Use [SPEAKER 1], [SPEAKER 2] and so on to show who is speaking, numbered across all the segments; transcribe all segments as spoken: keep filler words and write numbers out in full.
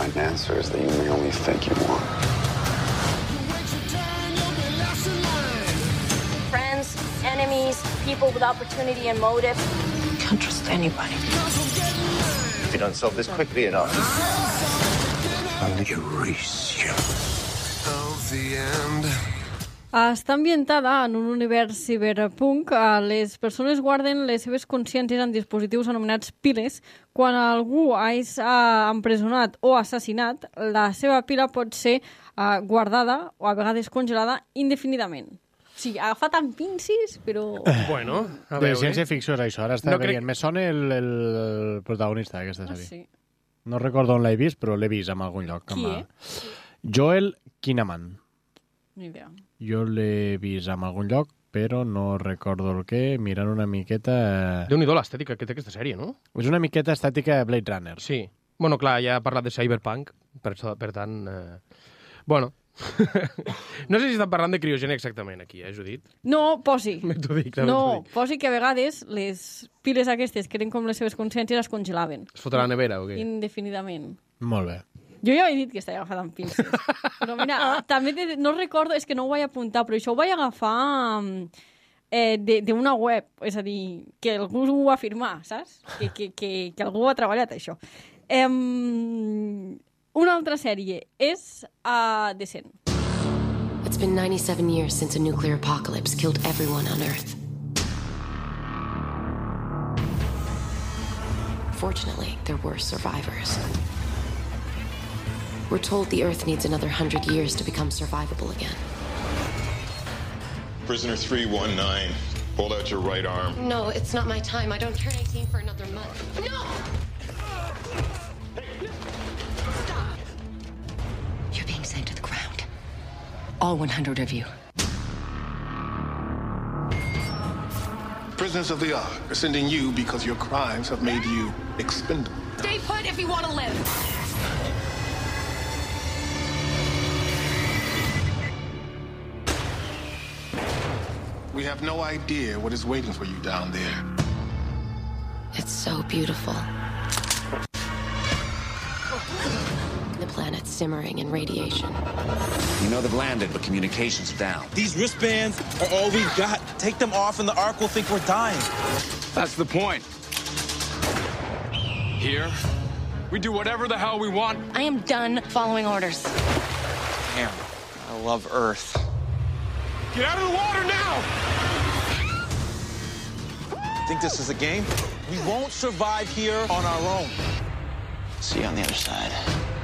[SPEAKER 1] find answers that you may only think you want.
[SPEAKER 2] Friends, enemies, people with opportunity and motive.
[SPEAKER 3] You can't trust anybody.
[SPEAKER 4] If you don't solve this quickly enough,
[SPEAKER 1] I'll erase you.
[SPEAKER 5] Of the end.
[SPEAKER 6] Està ambientada en un univers ciberpunk. Les persones guarden les seves consciències en dispositius anomenats piles. Quan algú és uh, empresonat o assassinat, la seva pila pot ser uh, guardada o a vegades congelada indefinidament. O sigui, agafat amb pinces, però...
[SPEAKER 7] Bueno, a veure...
[SPEAKER 8] De ciència-ficció és això. Ara està
[SPEAKER 7] no
[SPEAKER 8] veient.
[SPEAKER 7] crec...
[SPEAKER 8] Me sona el, el protagonista d'aquesta sèrie.
[SPEAKER 6] Ah, sí.
[SPEAKER 8] No recordo on l'he vist, però l'he vist en algun lloc.
[SPEAKER 6] Qui,
[SPEAKER 8] eh?
[SPEAKER 6] eh?
[SPEAKER 8] Joel Kinnaman.
[SPEAKER 6] Ni idea.
[SPEAKER 8] Jo l'he vist en algun lloc, però no recordo el què, mirant una miqueta...
[SPEAKER 7] Déu-n'hi-do l'estètica que té aquesta sèrie, no?
[SPEAKER 8] És una miqueta estètica Blade Runner.
[SPEAKER 7] Sí. Bueno, clar, ja ha parlat de Cyberpunk, per, per tant... Eh... Bueno, no sé si estan parlant de criogènia exactament aquí, eh, Judit?
[SPEAKER 6] No, posi.
[SPEAKER 7] T'ho dic, també
[SPEAKER 6] No,
[SPEAKER 7] t'ho dic.
[SPEAKER 6] posi que a vegades les piles aquestes, que eren com les seves consciències, es congelaven.
[SPEAKER 7] Es fotrà a la nevera o què?
[SPEAKER 6] Indefinidament.
[SPEAKER 8] Molt bé.
[SPEAKER 6] Jo ja he dit que estava agafat amb pinces. Però mira, també te, no recordo, és que no ho vaig apuntar, però això ho vaig agafar eh, d'una web, és a dir, que algú ho va firmar, saps? Que, que, que, que algú ha treballat això. Eh, una altra sèrie és uh, Descent.
[SPEAKER 3] It's been ninety-seven years since a nuclear apocalypse killed everyone on Earth. Fortunately, there were survivors. We're told the Earth needs another hundred years to become survivable again.
[SPEAKER 9] Prisoner three one nine, hold out your right arm.
[SPEAKER 3] No, it's not my time. I don't turn eighteen for another month. No! Stop! You're being sent to the ground. All one hundred of you.
[SPEAKER 5] Prisoners of the Ark are sending you because your crimes have made you expendable.
[SPEAKER 3] Stay put if you want to live.
[SPEAKER 5] We have no idea what is waiting for you down there.
[SPEAKER 3] It's so beautiful. The planet's simmering in radiation.
[SPEAKER 10] You know they've landed, but communications are down.
[SPEAKER 11] These wristbands are all we've got. Take them off and the Ark will think we're dying.
[SPEAKER 12] That's the point. Here, we do whatever the hell we want.
[SPEAKER 3] I am done following orders.
[SPEAKER 11] Damn, I love Earth.
[SPEAKER 12] Get out of the water now!
[SPEAKER 11] Think this is a game? We won't survive here on our own.
[SPEAKER 10] See you on the other side.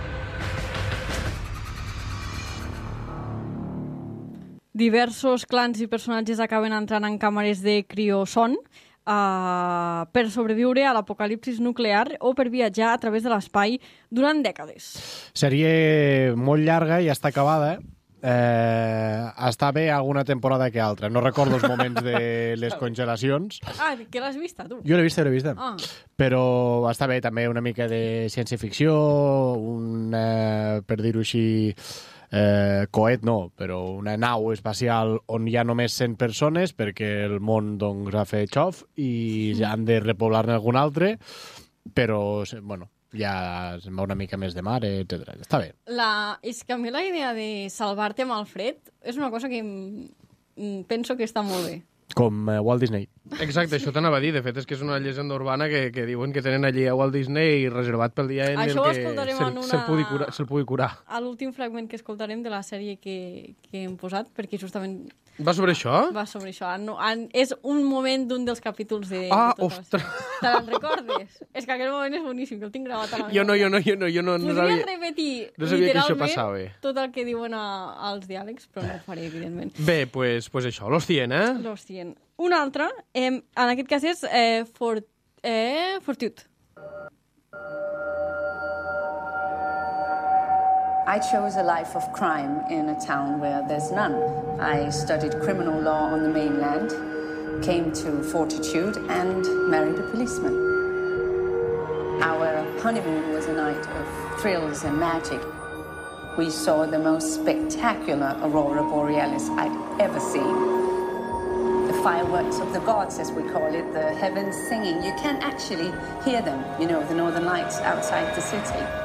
[SPEAKER 6] Diversos clans i personatges acaben entrant en càmeres de crioson uh, per sobreviure a l'apocalipsis nuclear o per viatjar a través de l'espai durant dècades.
[SPEAKER 8] Sèrie molt llarga i està acabada. Eh, està bé alguna temporada que altra. No recordo els moments de les congelacions.
[SPEAKER 6] Ah, que l'has vista, tu?
[SPEAKER 8] Jo l'he vista, l'he vista.
[SPEAKER 6] Ah.
[SPEAKER 8] Però està bé també una mica de ciència-ficció, un, eh, per dir-ho així, eh, coet no, però una nau espacial on hi ha només cent persones perquè el món doncs, ha fet xof i ja han de repoblar-ne algun altre, però, bueno, ja se'n va una mica més de mar, etcètera. Està bé.
[SPEAKER 6] La... És que a mi la idea de salvar-te amb el fred és una cosa que em... penso que està molt bé.
[SPEAKER 8] Com uh, Walt Disney.
[SPEAKER 7] Exacte, això t'anava a dir. De fet, és que és una llegenda urbana que, que diuen que tenen allí a Walt Disney reservat pel dia en
[SPEAKER 6] això
[SPEAKER 7] el que
[SPEAKER 6] se'l
[SPEAKER 7] una... se pugui curar. Se pugui curar.
[SPEAKER 6] A l'últim fragment que escoltarem de la sèrie que, que hem posat, perquè justament...
[SPEAKER 7] Va sobre això?
[SPEAKER 6] Va sobre això. No, en, és un moment d'un dels capítols de...
[SPEAKER 7] Ah,
[SPEAKER 6] de
[SPEAKER 7] ostres!
[SPEAKER 6] Te'n recordes? És que aquell moment és boníssim, que el tinc gravat a la meva.
[SPEAKER 7] Jo no, jo no, jo no. Jo no, no
[SPEAKER 6] Podria
[SPEAKER 7] sabia,
[SPEAKER 6] repetir
[SPEAKER 7] no sabia que això
[SPEAKER 6] literalment
[SPEAKER 7] passava.
[SPEAKER 6] tot el que diuen a, als diàlegs, però no ho faré, evidentment.
[SPEAKER 7] Bé, doncs pues, pues això, los cien, eh?
[SPEAKER 6] Los cien. Una altra, eh, en aquest cas és eh, for, eh, Fortitude.
[SPEAKER 13] I chose a life of crime in a town where there's none. I studied criminal law on the mainland, came to Fortitude, and married a policeman. Our honeymoon was a night of thrills and magic. We saw the most spectacular aurora borealis I'd ever seen. The fireworks of the gods, as we call it, the heavens singing. You can actually hear them, you know, the northern lights outside the city.